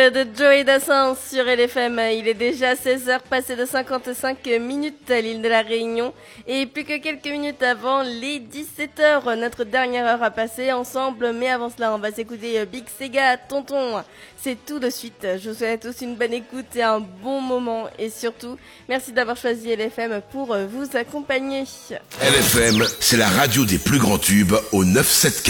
De Joey Dassin sur LFM, il est déjà 16h passé de 55 minutes à l'île de la Réunion et plus que quelques minutes avant les 17h, notre dernière heure à passer ensemble, mais avant cela on va s'écouter Big Sega, Tonton, c'est tout de suite. Je vous souhaite tous une bonne écoute et un bon moment et surtout merci d'avoir choisi LFM pour vous accompagner. LFM, c'est la radio des plus grands tubes au 974.